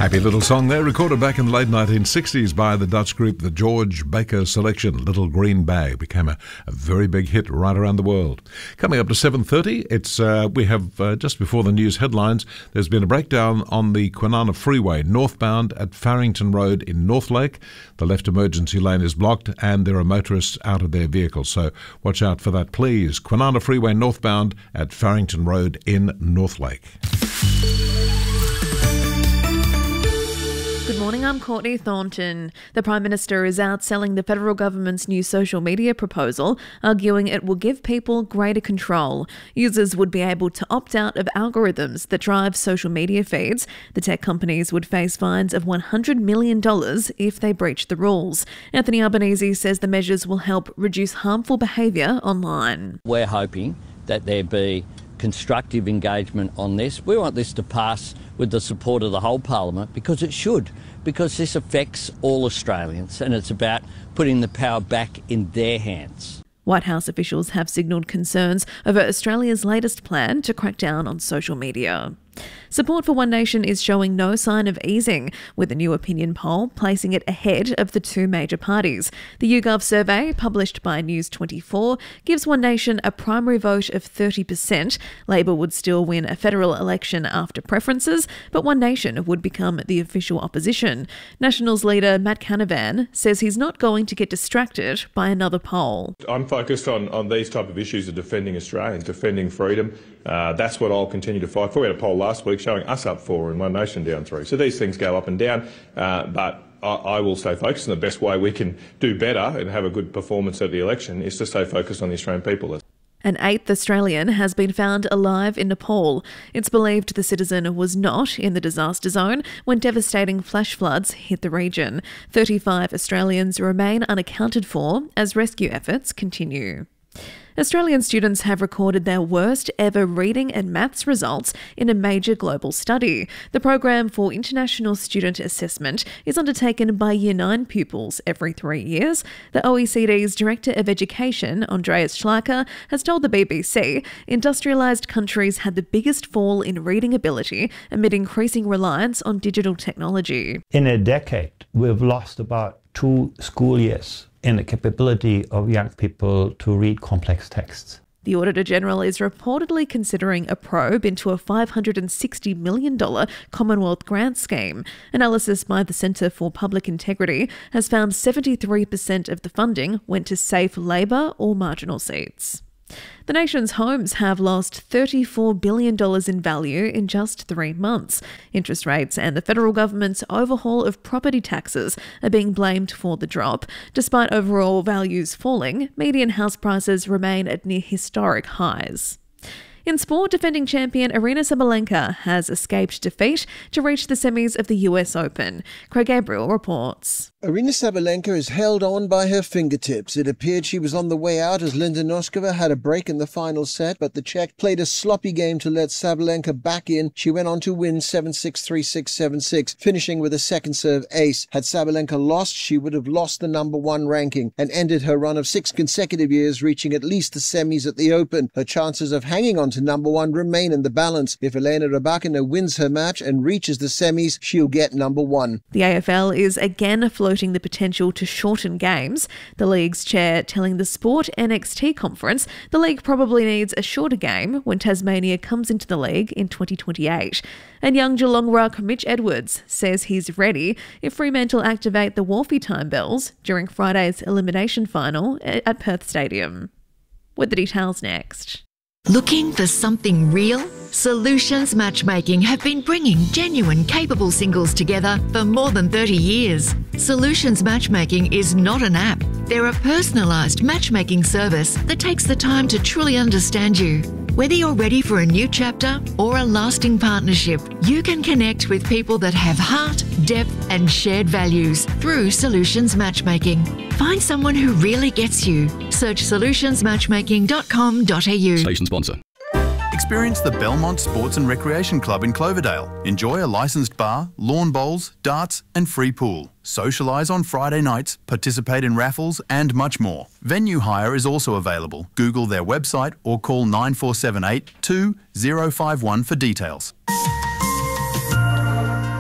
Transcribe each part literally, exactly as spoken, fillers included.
Happy little song there, recorded back in the late nineteen sixties by the Dutch group The George Baker Selection. Little Green Bag became a, a very big hit right around the world. Coming up to seven thirty, it's uh, we have uh, just before the news headlines, there's been a breakdown on the Kwinana Freeway northbound at Farrington Road in Northlake. The left emergency lane is blocked and there are motorists out of their vehicles, so watch out for that, please. Kwinana Freeway northbound at Farrington Road in Northlake. Good morning, I'm Courtney Thornton. The Prime Minister is outselling the federal government's new social media proposal, arguing it will give people greater control. Users would be able to opt out of algorithms that drive social media feeds. The tech companies would face fines of one hundred million dollars if they breach the rules. Anthony Albanese says the measures will help reduce harmful behaviour online. We're hoping that there be constructive engagement on this. We want this to pass with the support of the whole Parliament, because it should, because this affects all Australians and it's about putting the power back in their hands. White House officials have signalled concerns over Australia's latest plan to crack down on social media. Support for One Nation is showing no sign of easing, with a new opinion poll placing it ahead of the two major parties. The YouGov survey, published by News twenty-four, gives One Nation a primary vote of thirty percent. Labor would still win a federal election after preferences, but One Nation would become the official opposition. Nationals leader Matt Canavan says he's not going to get distracted by another poll. I'm focused on, on these type of issues of defending Australians, defending freedom. Uh, that's what I'll continue to fight for. We had a poll last week showing us up four and One Nation down three. So these things go up and down, uh, but I, I will stay focused, and the best way we can do better and have a good performance at the election is to stay focused on the Australian people. An eighth Australian has been found alive in Nepal. It's believed the citizen was not in the disaster zone when devastating flash floods hit the region. thirty-five Australians remain unaccounted for as rescue efforts continue. Australian students have recorded their worst ever reading and maths results in a major global study. The program for international student assessment is undertaken by Year nine pupils every three years. The O E C D's Director of Education, Andreas Schleicher, has told the B B C industrialised countries had the biggest fall in reading ability amid increasing reliance on digital technology. In a decade, we've lost about two school years in the capability of young people to read complex texts. The Auditor-General is reportedly considering a probe into a five hundred sixty million dollars Commonwealth grant scheme. Analysis by the Centre for Public Integrity has found seventy-three percent of the funding went to safe Labor or marginal seats. The nation's homes have lost thirty-four billion dollars in value in just three months. Interest rates and the federal government's overhaul of property taxes are being blamed for the drop. Despite overall values falling, median house prices remain at near historic highs. In sport, defending champion Aryna Sabalenka has escaped defeat to reach the semis of the U S Open. Craig Gabriel reports. Aryna Sabalenka is held on by her fingertips. It appeared she was on the way out as Linda Noskova had a break in the final set, but the Czech played a sloppy game to let Sabalenka back in. She went on to win seven six, three six, seven six, finishing with a second serve ace. Had Sabalenka lost, she would have lost the number one ranking and ended her run of six consecutive years, reaching at least the semis at the Open. Her chances of hanging on to number one remain in the balance. If Elena Rybakina wins her match and reaches the semis, she'll get number one. The A F L is again floating the potential to shorten games. The league's chair telling the Sport N X T conference the league probably needs a shorter game when Tasmania comes into the league in twenty twenty-eight. And young Geelong ruck Mitch Edwards says he's ready if Fremantle activate the Wharfie time bells during Friday's elimination final at Perth Stadium. With the details next. Looking for something real? Solutions Matchmaking have been bringing genuine, capable singles together for more than thirty years. Solutions Matchmaking is not an app. They're a personalised matchmaking service that takes the time to truly understand you. Whether you're ready for a new chapter or a lasting partnership, you can connect with people that have heart, depth and shared values through Solutions Matchmaking. Find someone who really gets you. Search solutions matchmaking dot com dot a u. Station sponsor. Experience the Belmont Sports and Recreation Club in Cloverdale. Enjoy a licensed bar, lawn bowls, darts and free pool. Socialise on Friday nights, participate in raffles and much more. Venue hire is also available. Google their website or call nine four seven eight, two zero five one for details.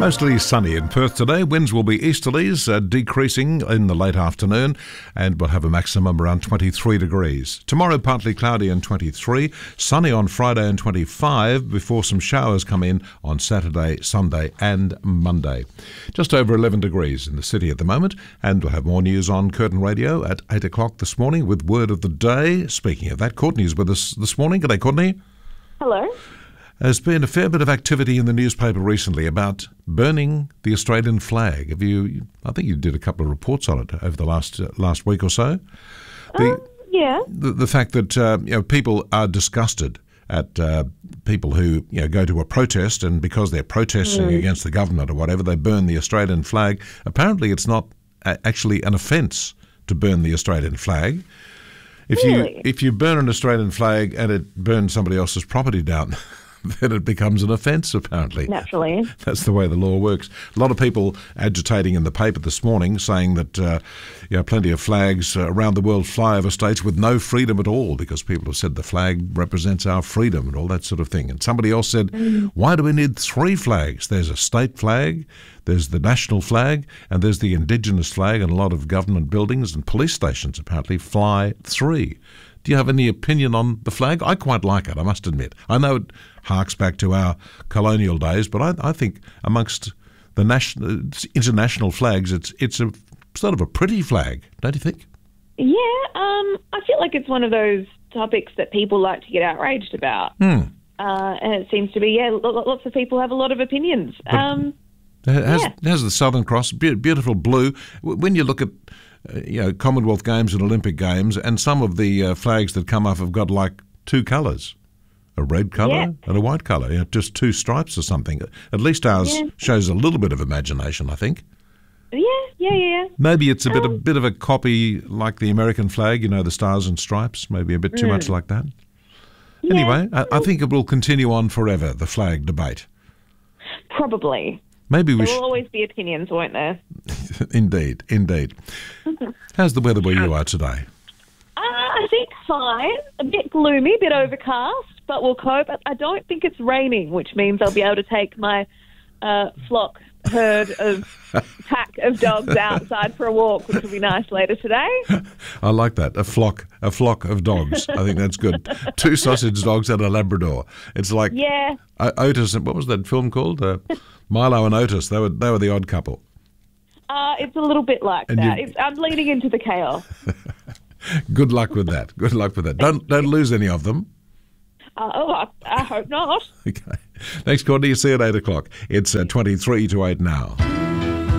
Mostly sunny in Perth today. Winds will be easterlies, uh, decreasing in the late afternoon, and we'll have a maximum around twenty-three degrees. Tomorrow, partly cloudy and twenty-three. Sunny on Friday and twenty-five, before some showers come in on Saturday, Sunday and Monday. Just over eleven degrees in the city at the moment, and we'll have more news on Curtin Radio at eight o'clock this morning with Word of the Day. Speaking of that, Courtney's with us this morning. G'day, Courtney. Hello. There's been a fair bit of activity in the newspaper recently about burning the Australian flag. Have you? I think you did a couple of reports on it over the last uh, last week or so. The, um, yeah. The, the fact that uh, you know, people are disgusted at uh, people who you know go to a protest, and because they're protesting mm. against the government or whatever, they burn the Australian flag. Apparently, it's not a- actually an offence to burn the Australian flag. If really? you if you burn an Australian flag and it burns somebody else's property down, then it becomes an offence, apparently. Naturally. That's the way the law works. A lot of people agitating in the paper this morning saying that uh, you know, plenty of flags uh, around the world fly over states with no freedom at all, because people have said the flag represents our freedom and all that sort of thing. And somebody else said, mm. why do we need three flags? There's a state flag, there's the national flag, and there's the Indigenous flag, and a lot of government buildings and police stations apparently fly three. Do you have any opinion on the flag? I quite like it, I must admit. I know it harks back to our colonial days, but I, I think amongst the national, international flags, it's it's a sort of a pretty flag, don't you think? Yeah, um, I feel like it's one of those topics that people like to get outraged about. Hmm. Uh, and it seems to be, yeah, lots of people have a lot of opinions. Um, it has, yeah. it has the Southern Cross, beautiful blue. When you look at Uh, you know, Commonwealth Games and Olympic Games, and some of the uh, flags that come off have got like two colours, a red colour yeah. and a white colour, you know, just two stripes or something. At least ours yeah. shows a little bit of imagination, I think. Yeah, yeah, yeah. Maybe it's a bit um, a bit of a copy like the American flag, you know, the stars and stripes, maybe a bit too mm. much like that. Yeah. Anyway, I, I think it will continue on forever, the flag debate. Probably. Maybe we there should. will always be opinions, won't there? Indeed, indeed. How's the weather where you are today? Uh, I think fine. A bit gloomy, a bit overcast, but we'll cope. I don't think it's raining, which means I'll be able to take my uh, flock, herd of pack of dogs outside for a walk, which will be nice later today. I like that. A flock, a flock of dogs. I think that's good. Two sausage dogs and a Labrador. It's like yeah. O- Otis. What was that film called? Uh, Milo and Otis. They were they were the odd couple. Uh, it's a little bit like and that. You... It's, I'm leaning into the chaos. Good luck with that. Good luck with that. Don't don't lose any of them. Uh, oh, I, I hope not. Okay. Thanks, Courtney. See you at eight o'clock. It's uh, twenty-three to eight now.